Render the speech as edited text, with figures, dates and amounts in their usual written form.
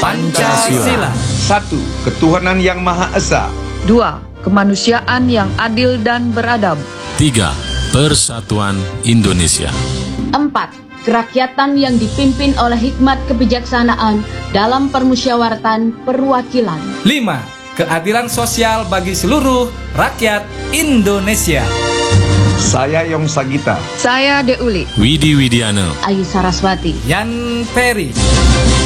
Pancasila. 1. Ketuhanan yang Maha Esa. 2. Kemanusiaan yang adil dan beradab. 3. Persatuan Indonesia. 4. Kerakyatan yang dipimpin oleh hikmat kebijaksanaan dalam permusyawaratan perwakilan. 5. Keadilan sosial bagi seluruh rakyat Indonesia. Saya Yong Sagita. Saya Deuli. Widi Widiana. Ayu Saraswati. Yan Peri.